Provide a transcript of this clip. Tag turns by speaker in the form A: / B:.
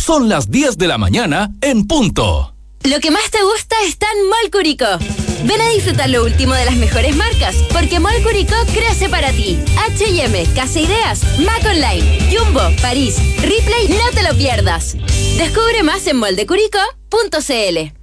A: Son las 10 de la mañana en punto.
B: Lo que más te gusta está en Mall Curicó. Ven a disfrutar lo último de las mejores marcas, porque Mall Curicó crece para ti. H&M, Casa Ideas, Mac Online, Jumbo, París, Ripley, no te lo pierdas. Descubre más en moldecuricó.cl.